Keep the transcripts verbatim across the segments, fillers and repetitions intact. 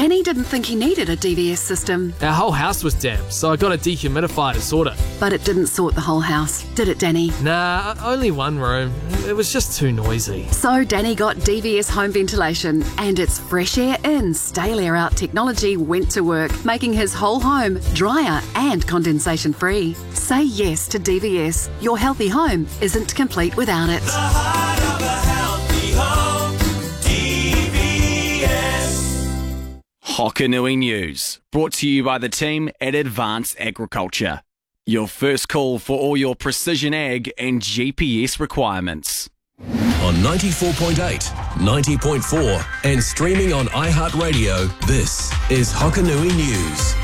Danny didn't think he needed a D V S system. Our whole house was damp, so I got a dehumidifier to sort it. But it didn't sort the whole house, did it, Danny? Nah, only one room. It was just too noisy. So Danny got D V S home ventilation, and its fresh air in, stale air out technology went to work, making his whole home drier and condensation free. Say yes to D V S. Your healthy home isn't complete without it. The heart of a healthy home, D V S. Hokanui News, brought to you by the team at Advanced Agriculture. Your first call for all your precision ag and G P S requirements. On ninety-four point eight, ninety point four and streaming on iHeartRadio, this is Hokanui News.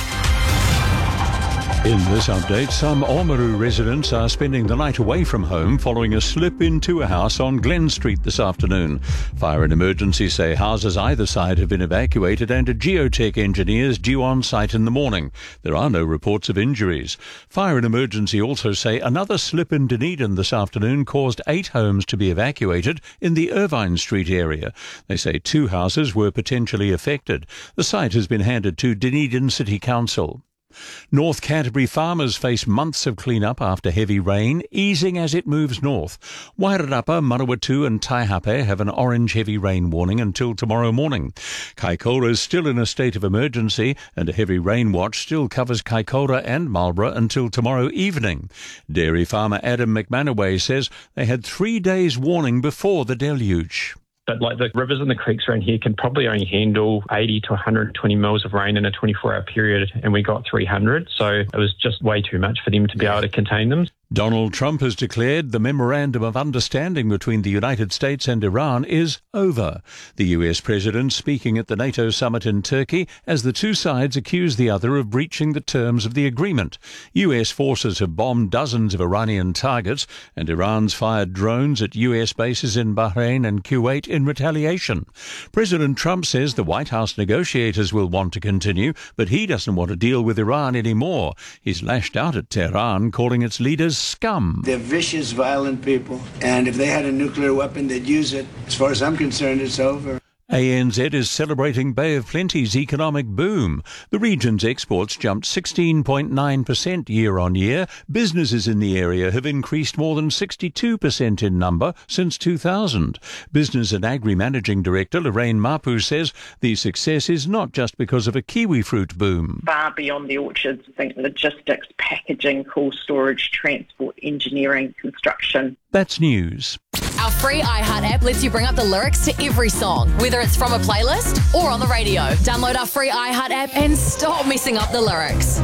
In this update, some Oamaru residents are spending the night away from home following a slip into a house on Glen Street this afternoon. Fire and emergency say houses either side have been evacuated and a geotech engineer is due on site in the morning. There are no reports of injuries. Fire and emergency also say another slip in Dunedin this afternoon caused eight homes to be evacuated in the Irvine Street area. They say two houses were potentially affected. The site has been handed to Dunedin City Council. North Canterbury farmers face months of clean-up after heavy rain, easing as it moves north. Wairarapa, Manawatu and Taihape have an orange heavy rain warning until tomorrow morning. Kaikoura is still in a state of emergency and a heavy rain watch still covers Kaikoura and Marlborough until tomorrow evening. Dairy farmer Adam McManaway says they had three days warning before the deluge. But like the rivers and the creeks around here can probably only handle eighty to one hundred twenty mils of rain in a twenty-four hour period, and we got three hundred, so it was just way too much for them to be able to contain them. Donald Trump has declared the Memorandum of Understanding between the United States and Iran is over. The U S president speaking at the NATO summit in Turkey as the two sides accuse the other of breaching the terms of the agreement. U S forces have bombed dozens of Iranian targets and Iran's fired drones at U S bases in Bahrain and Kuwait in retaliation. President Trump says the White House negotiators will want to continue, but he doesn't want to deal with Iran anymore. He's lashed out at Tehran, calling its leaders scum. They're vicious, violent people, and if they had a nuclear weapon, they'd use it. As far as I'm concerned, it's over. A N Z is celebrating Bay of Plenty's economic boom. The region's exports jumped sixteen point nine percent year on year. Businesses in the area have increased more than sixty-two percent in number since two thousand. Business and Agri Managing Director Lorraine Mapu says the success is not just because of a kiwi fruit boom. Far beyond the orchards, I think logistics, packaging, cool storage, transport, engineering, construction. That's news. Our free iHeart app lets you bring up the lyrics to every song, whether it's from a playlist or on the radio. Download our free iHeart app and stop messing up the lyrics.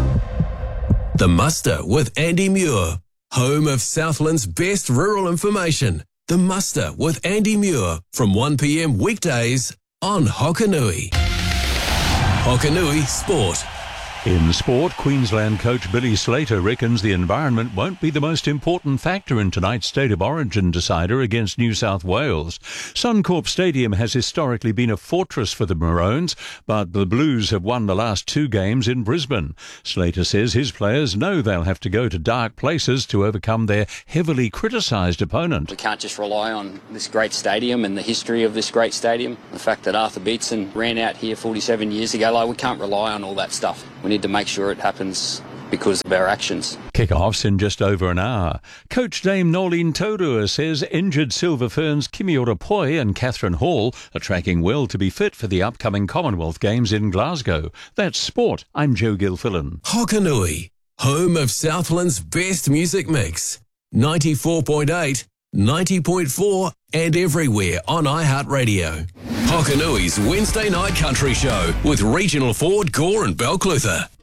The Muster with Andy Muir, home of Southland's best rural information. The Muster with Andy Muir from one p m weekdays on Hokanui. Hokanui Sport. In sport, Queensland coach Billy Slater reckons the environment won't be the most important factor in tonight's State of Origin decider against New South Wales. Suncorp Stadium has historically been a fortress for the Maroons, but the Blues have won the last two games in Brisbane. Slater says his players know they'll have to go to dark places to overcome their heavily criticised opponent. We can't just rely on this great stadium and the history of this great stadium. The fact that Arthur Beetson ran out here forty-seven years ago, like, we can't rely on all that stuff. We need to make sure it happens because of our actions. Kick-offs in just over an hour. Coach Dame Nolene Taurua says injured Silver Ferns Kimi Orapoi and Catherine Hall are tracking well to be fit for the upcoming Commonwealth Games in Glasgow. That's sport. I'm Joe Gilfillan. Hokanui, home of Southland's best music mix. ninety-four point eight, ninety point four and everywhere on iHeartRadio. Hokanui's Wednesday Night Country Show with Regional Ford, Gore and Balclutha.